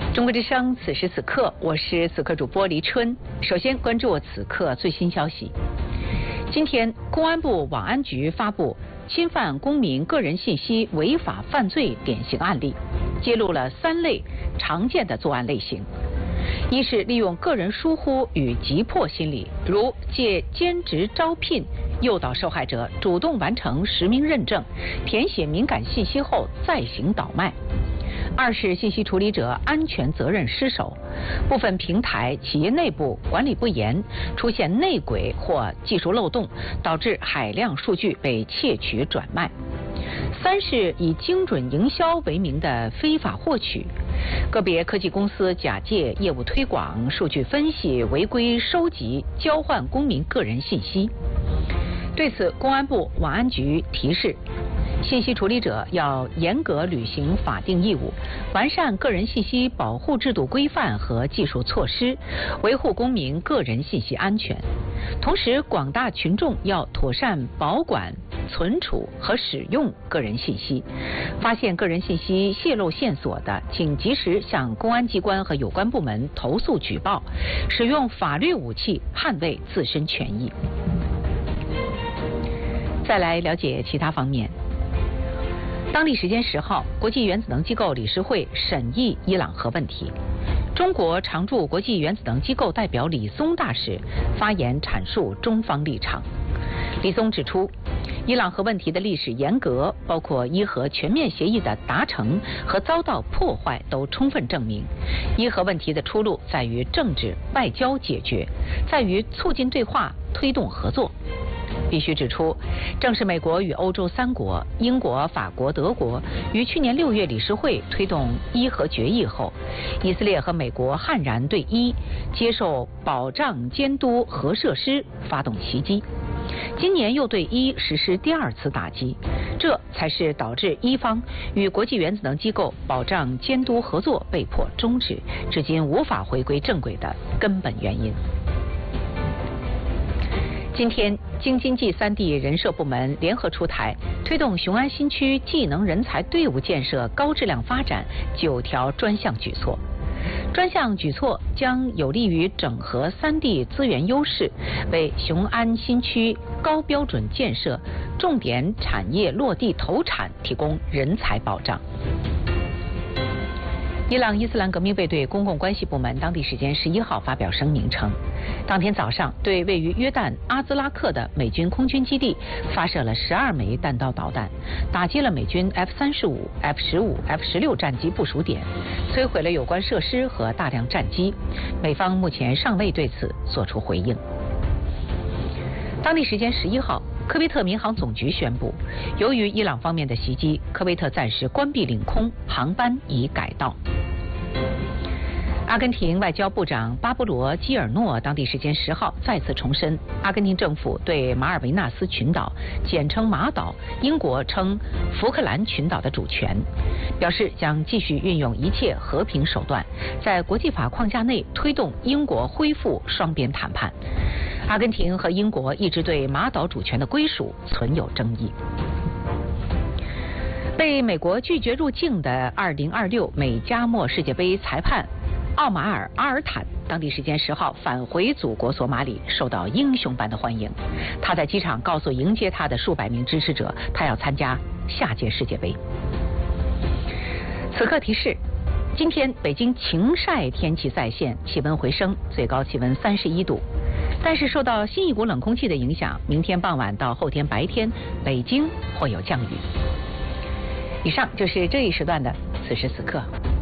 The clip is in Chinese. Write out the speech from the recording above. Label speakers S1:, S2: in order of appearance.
S1: 中国之声，此时此刻，我是此刻主播黎春。首先关注此刻最新消息。今天，公安部网安局发布侵犯公民个人信息违法犯罪典型案例，揭露了3类常见的作案类型。一是利用个人疏忽与急迫心理，如借兼职招聘诱导受害者主动完成实名认证，填写敏感信息后再行倒卖。二是信息处理者安全责任失守，部分平台企业内部管理不严，出现内鬼或技术漏洞，导致海量数据被窃取转卖。三是以精准营销为名的非法获取，个别科技公司假借业务推广、数据分析，违规收集、交换公民个人信息。对此，公安部网安局提示，信息处理者要严格履行法定义务，完善个人信息保护制度规范和技术措施，维护公民个人信息安全。同时，广大群众要妥善保管、存储和使用个人信息。发现个人信息泄露线索的，请及时向公安机关和有关部门投诉举报，使用法律武器捍卫自身权益。再来了解其他方面。当地时间10号，国际原子能机构理事会审议伊朗核问题。中国常驻国际原子能机构代表李松大使发言阐述中方立场。李松指出，伊朗核问题的历史沿革，包括伊核全面协议的达成和遭到破坏，都充分证明，伊核问题的出路在于政治外交解决，在于促进对话、推动合作。必须指出，正是美国与欧洲3国、英国、法国、德国于去年6月理事会推动伊核决议后，以色列和美国悍然对伊接受保障监督核设施发动袭击，今年又对伊实施第2次打击，这才是导致伊方与国际原子能机构保障监督合作被迫终止，至今无法回归正轨的根本原因。今天，京津冀3地人社部门联合出台推动雄安新区技能人才队伍建设高质量发展9条专项举措。专项举措将有利于整合3地资源优势，为雄安新区高标准建设、重点产业落地投产提供人才保障。伊朗伊斯兰革命卫队公共关系部门当地时间11号发表声明称，当天早上对位于约旦阿兹拉克的美军空军基地发射了12枚弹道导弹，打击了美军 F-35、F-15、F-16 战机部署点，摧毁了有关设施和大量战机。美方目前尚未对此作出回应。当地时间11号，科威特民航总局宣布，由于伊朗方面的袭击，科威特暂时关闭领空，航班已改道。阿根廷外交部长巴勃罗·基尔诺当地时间10号再次重申，阿根廷政府对马尔维纳斯群岛（简称马岛）、英国称福克兰群岛的主权，表示将继续运用一切和平手段，在国际法框架内推动英国恢复双边谈判。阿根廷和英国一直对马岛主权的归属存有争议。被美国拒绝入境的2026美加墨世界杯裁判奥马尔·阿尔坦当地时间10号返回祖国索马里，受到英雄般的欢迎。他在机场告诉迎接他的数百名支持者，他要参加下届世界杯。此刻提示，今天北京晴晒天气再现，气温回升，最高气温31度。但是受到新一股冷空气的影响，明天傍晚到后天白天，北京会有降雨。以上就是这一时段的此时此刻。